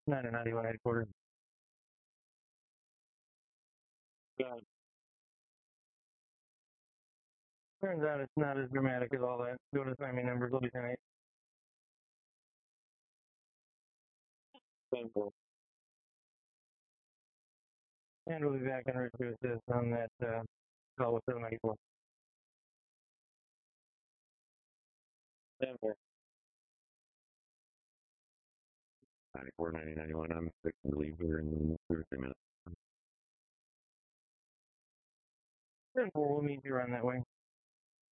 991 headquarters. Turns out it's not as dramatic as all that. Go to sign me numbers, will be tonight. And we'll be back en route to assist on that call with 794. Denver. 94, 90, 91. I'm fixing to leave here in 2 or 3 minutes. 10-4, we'll meet you around that way.